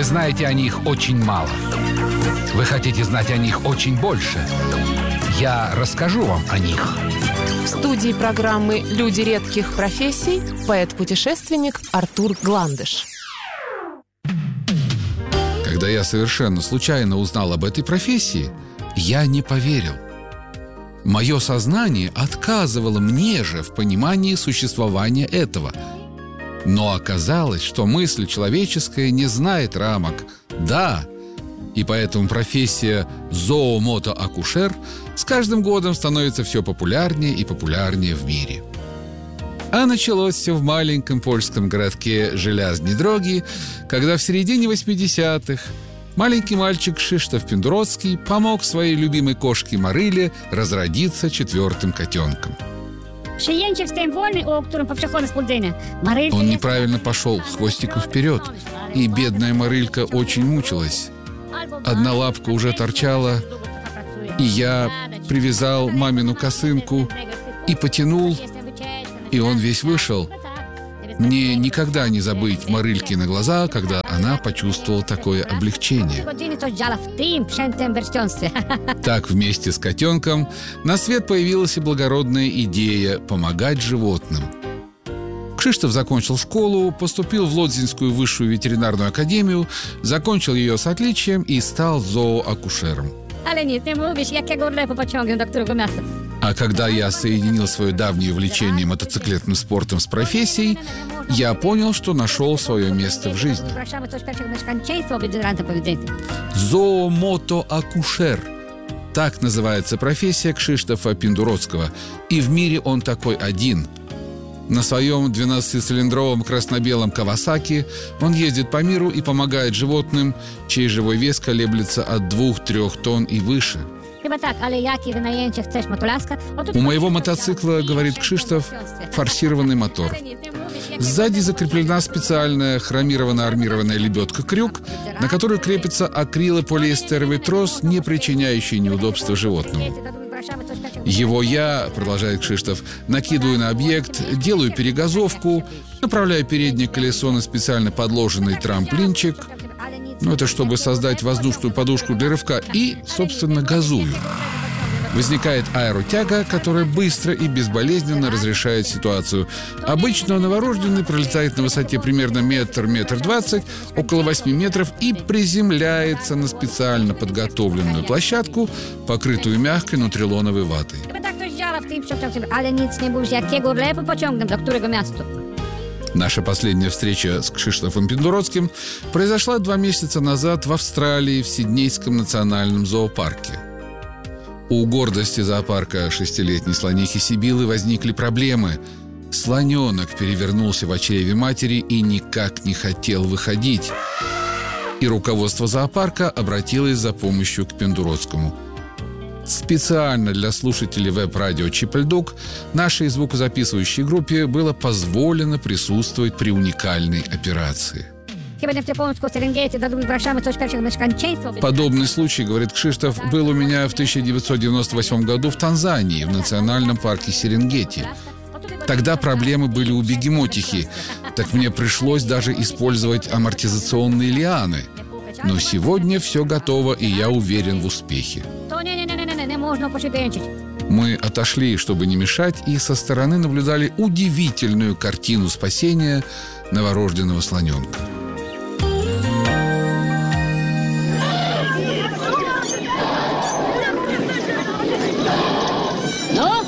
Вы знаете о них очень мало. Вы хотите знать о них очень больше. Я расскажу вам о них. В студии программы «Люди редких профессий» поэт-путешественник Артур Гландыш. Когда я совершенно случайно узнал об этой профессии, я не поверил. Мое сознание отказывало мне же в понимании существования этого. Но оказалось, что мысль человеческая не знает рамок. Да, и поэтому профессия зоомото-акушер с каждым годом становится все популярнее и популярнее в мире. А началось все в маленьком польском городке Железные Дроги, когда в середине 80-х маленький мальчик Krzysztof Penderecki помог своей любимой кошке Марыле разродиться четвертым котенком. Он неправильно пошел хвостиком вперед, и бедная Марылька очень мучилась. Одна лапка уже торчала, и я привязал мамину косынку и потянул, и он весь вышел. Мне никогда не забыть Марылькины глаза, когда она почувствовала такое облегчение. Так вместе с котенком на свет появилась и благородная идея помогать животным. Krzysztof закончил школу, поступил в Лодзинскую высшую ветеринарную академию, закончил ее с отличием и стал зооакушером. А когда я соединил свое давнее увлечение мотоциклетным спортом с профессией, я понял, что нашел свое место в жизни. Зоомото-акушер. Так называется профессия Krzysztofa Pendereckiego. И в мире он такой один. На своем 12-цилиндровом красно-белом Кавасаки он ездит по миру и помогает животным, чей живой вес колеблется от 2-3 тонн и выше. У моего мотоцикла, говорит Krzysztof, форсированный мотор. Сзади закреплена специальная хромированно-армированная лебедка-крюк, на которую крепится акрилополиэстеровый трос, не причиняющий неудобства животному. Его я, продолжает Krzysztof, накидываю на объект, делаю перегазовку, направляю переднее колесо на специально подложенный трамплинчик, это чтобы создать воздушную подушку для рывка, и, собственно, газую. Возникает аэротяга, которая быстро и безболезненно разрешает ситуацию. Обычно новорожденный пролетает на высоте примерно метр 20, около 8 метров, и приземляется на специально подготовленную площадку, покрытую мягкой нутрилоновой ватой. Наша последняя встреча с Krzysztofem Pendereckim произошла 2 месяца назад в Австралии, в Сиднейском национальном зоопарке. У гордости зоопарка 6-летней слонихи Сибилы возникли проблемы. Слоненок перевернулся в чреве матери и никак не хотел выходить. И руководство зоопарка обратилось за помощью к Pendereckiemu. Специально для слушателей веб-радио Чипельдук нашей звукозаписывающей группе было позволено присутствовать при уникальной операции. Подобный случай, говорит Krzysztof, был у меня в 1998 году в Танзании, в национальном парке Серенгети. Тогда проблемы были у бегемотихи, так мне пришлось даже использовать амортизационные лианы. Но сегодня все готово, и я уверен в успехе. Мы отошли, чтобы не мешать, и со стороны наблюдали удивительную картину спасения новорожденного слоненка. Ну,